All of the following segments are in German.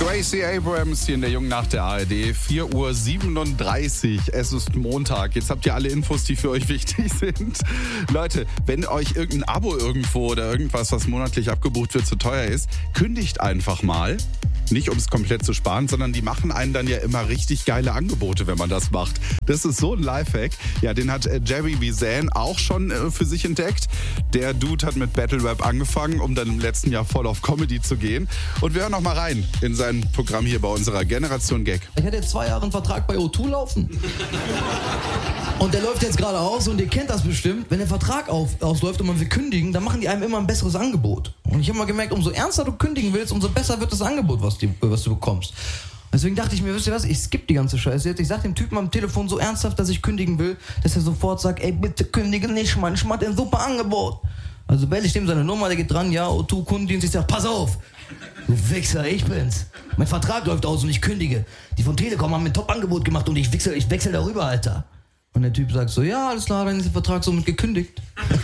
Gracie Abrams hier in der Jungen Nacht der ARD, 4:37 Uhr. Es ist Montag. Jetzt habt ihr alle Infos, die für euch wichtig sind. Leute, wenn euch irgendein Abo irgendwo oder irgendwas, was monatlich abgebucht wird, zu teuer ist, kündigt einfach mal. Nicht, um es komplett zu sparen, sondern die machen einen dann ja immer richtig geile Angebote, wenn man das macht. Das ist so ein Lifehack. Ja, den hat Jerry Bizan auch schon für sich entdeckt. Der Dude hat mit Battle Rap angefangen, um dann im letzten Jahr voll auf Comedy zu gehen. Und wir hören noch mal rein in sein Programm hier bei unserer Generation Gag. Ich hatte jetzt 2 Jahre einen Vertrag bei O2 laufen. Und der läuft jetzt gerade aus und ihr kennt das bestimmt. Wenn der Vertrag ausläuft und man will kündigen, dann machen die einem immer ein besseres Angebot. Und ich habe mal gemerkt, umso ernster du kündigen willst, umso besser wird das Angebot, was du bekommst. Deswegen dachte ich mir, wisst ihr was, ich skippe die ganze Scheiße jetzt. Ich sag dem Typen am Telefon so ernsthaft, dass ich kündigen will, dass er sofort sagt, ey, bitte kündige nicht, Mann, ich mach dir ein super Angebot. Also bell ich dem seine Nummer, der geht dran, ja, O2 Kundendienst, ich sag, pass auf, du Wichser, ich bin's. Mein Vertrag läuft aus und ich kündige. Die von Telekom haben mir ein Top-Angebot gemacht und ich wechsel darüber, Alter. Und der Typ sagt so, ja, alles klar, dann ist der Vertrag somit gekündigt.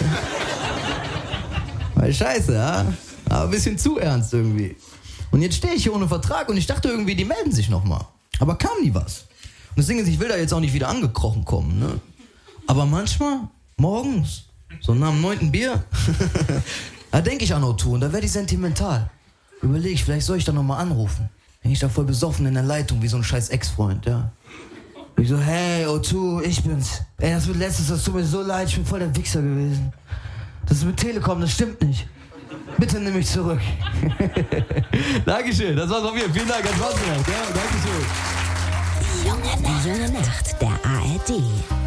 Weil scheiße, ja? Aber ein bisschen zu ernst irgendwie. Und jetzt stehe ich hier ohne Vertrag und ich dachte irgendwie, die melden sich nochmal. Aber kam nie was. Und das Ding ist, ich will da jetzt auch nicht wieder angekrochen kommen, ne? Aber manchmal, morgens, so nach dem 9. Bier, da denke ich an O2 und da werde ich sentimental. Überlege ich, vielleicht soll ich da nochmal anrufen. Bin ich da voll besoffen in der Leitung, wie so ein scheiß Ex-Freund, ja. Ich so, hey, O2, ich bin's. Ey, das wird letztes, das tut mir so leid, ich bin voll der Wichser gewesen. Das ist mit Telekom, das stimmt nicht. Bitte nimm mich zurück. Dankeschön, das war's von mir. Vielen Dank, hat Spaß gemacht. Ja, Dankeschön. Die Junge Nacht der ARD.